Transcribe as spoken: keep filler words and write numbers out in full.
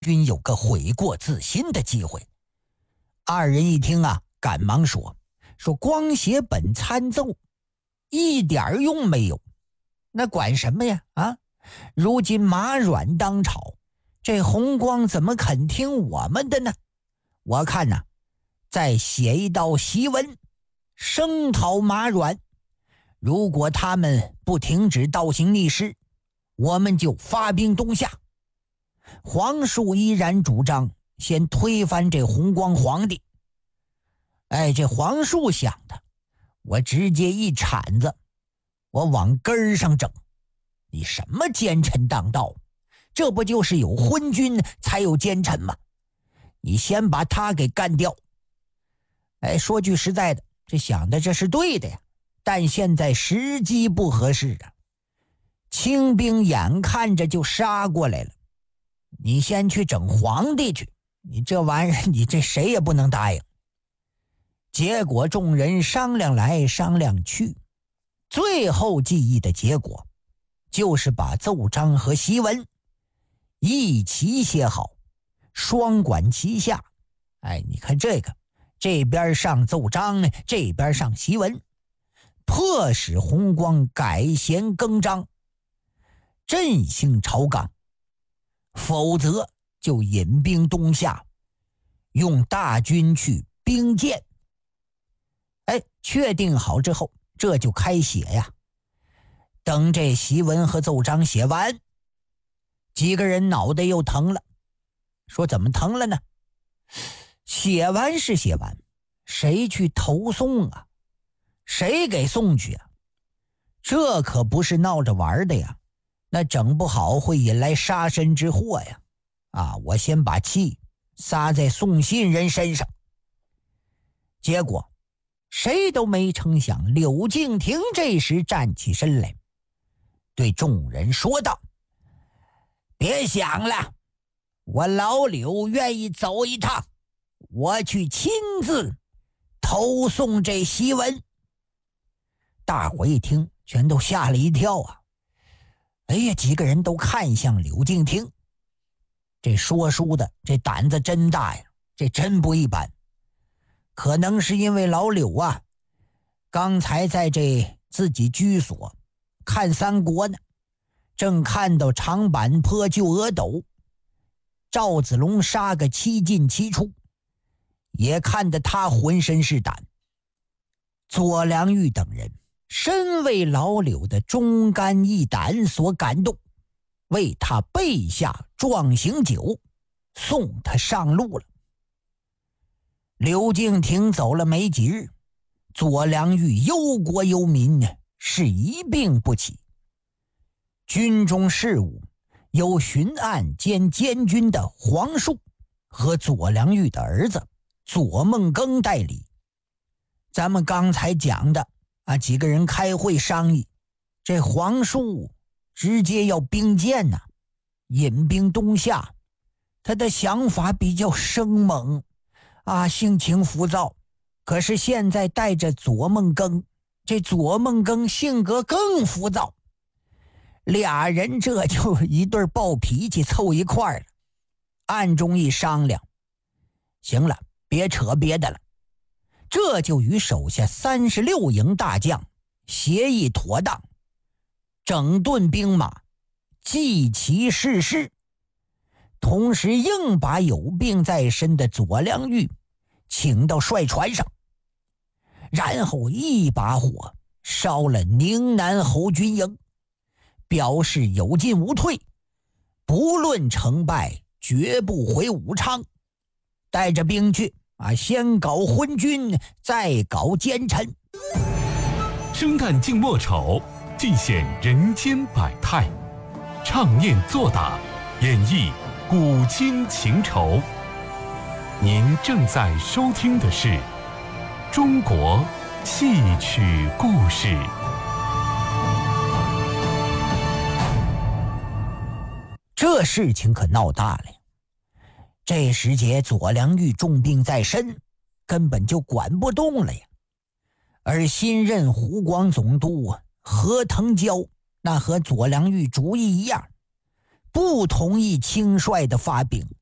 军有个悔过自新的机会。二人一听啊，赶忙说说光写本参奏一点用没有，那管什么呀啊！如今马软当朝，这弘光怎么肯听我们的呢？我看呐、啊，再写一道檄文声讨马软，如果他们不停止倒行逆施，我们就发兵东下。黄树依然主张先推翻这弘光皇帝。哎，这黄树想的，我直接一铲子，我往根儿上整。你什么奸臣当道？这不就是有昏君才有奸臣吗？你先把他给干掉。哎，说句实在的，这想的这是对的呀，但现在时机不合适啊。清兵眼看着就杀过来了，你先去整皇帝去，你这玩意儿你这谁也不能答应。结果众人商量来商量去，最后记忆的结果就是把奏章和檄文一齐写好，双管齐下。哎，你看这个，这边上奏章，这边上檄文，迫使弘光改弦更张，振兴朝纲，否则就引兵东下，用大军去兵谏。哎，确定好之后，这就开写呀。等这檄文和奏章写完，几个人脑袋又疼了，说怎么疼了呢？写完是写完，谁去投送啊？谁给送去啊？这可不是闹着玩的呀，那整不好会引来杀身之祸呀！啊，我先把气撒在送信人身上。结果谁都没成想，柳敬亭这时站起身来，对众人说道：别想了，我老柳愿意走一趟，我去亲自投送这檄文。大伙一听全都吓了一跳啊！哎呀，几个人都看向柳敬亭，这说书的这胆子真大呀，这真不一般。可能是因为老柳啊，刚才在这自己居所看三国呢，正看到长坂坡救阿斗，赵子龙杀个七进七出，也看得他浑身是胆。左良玉等人深为老柳的忠肝义胆所感动，为他备下壮行酒，送他上路了。柳敬亭走了没几日，左良玉忧国忧民，是一病不起。军中事务由巡按兼监军的黄树和左良玉的儿子左梦庚代理。咱们刚才讲的啊，几个人开会商议，这黄树直接要兵谏呐、啊，引兵东下。他的想法比较生猛啊，性情浮躁。可是现在带着左梦庚，这左梦庚性格更浮躁，俩人这就一对暴脾气凑一块了。暗中一商量，行了，别扯别的了，这就与手下三十六营大将协议妥当，整顿兵马，祭旗誓师，同时硬把有病在身的左良玉请到帅船上，然后一把火烧了宁南侯军营，表示有进无退，不论成败绝不回武昌。带着兵去啊，先搞昏君，再搞奸臣。 生旦净末丑，尽显人间百态，唱念作打，演绎古今情仇。您正在收听的是中国戏曲故事。 这事情可闹大了呀！这时节左良玉重病在身，根本就管不动了呀。而新任湖广总督何腾蛟，那和左良玉主意一样，不同意轻率的发兵，